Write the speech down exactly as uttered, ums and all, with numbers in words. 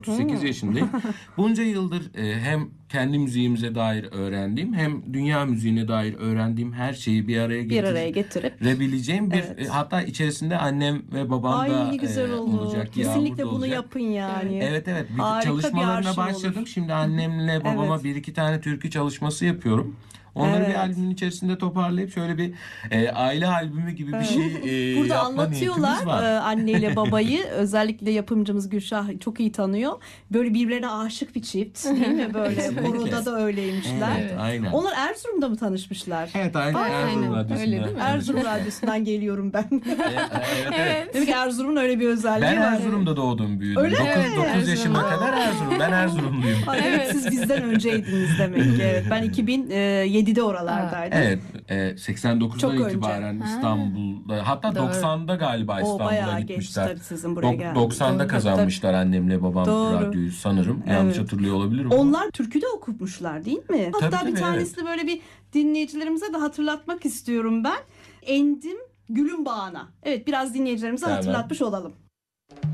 otuz sekiz yaşındayım. Bunca yıldır e, hem kendi müziğimize dair öğrendiğim hem dünya müziğine dair öğrendiğim her şeyi bir araya Bir araya getirip getirebileceğim bir Evet. e, hatta içerisinde annem ve babam ay da ne güzel e, olur. olacak. Kesinlikle Yağmur da bunu olacak. yapın yani. Evet evet bir Harika bir çalışmalarına arşiv başladım. olur. Şimdi annemle babama Evet. bir iki tane türkü çalışması yapıyorum. Onları bir Evet. albümün içerisinde toparlayıp şöyle bir e, aile albümü gibi bir şey e, Burada yapma anlatıyorlar niyetimiz var. e, anneyle babayı, özellikle yapımcımız Gülşah çok iyi tanıyor. Böyle birbirlerine aşık bir çift değil mi böyle? Kesinlikle. Koroda da öyleymişler. Evet, aynen. Onlar Erzurum'da mı tanışmışlar? Evet, aynen. Erzurum Aynen, Radyosu'nda. öyle değil mi? Erzurum Radyosu'ndan geliyorum ben. Evet, evet, evet. Demek ki Erzurum'un öyle bir özelliği Ben var. Erzurum'da doğdum büyüdüm. Öyle mi? dokuz yaşıma Erzurum'da. kadar Erzurum. Ben Erzurumluyum. Ay, evet, siz bizden önceydiniz demek ki. Evet, ben iki bin yedide oralardaydım. Evet, e, seksen dokuzdan Çok önce. itibaren İstanbul'da, hatta Doğru. doksanda galiba O İstanbul'a bayağı geç gitmişler. tabii sizin buraya Dok- geldiğiniz. doksanda Doğru. kazanmışlar annemle babam Doğru. radyoyu sanırım. Yanlış Evet. hatırlıyor olabilirim. ama. Onlar türkü de okutmuşlar değil mi? Hatta Tabii, bir tabii, tanesini böyle bir dinleyicilerimize de hatırlatmak istiyorum ben. Endim Gülün Bağına. Evet, biraz dinleyicilerimize Tamam. hatırlatmış olalım.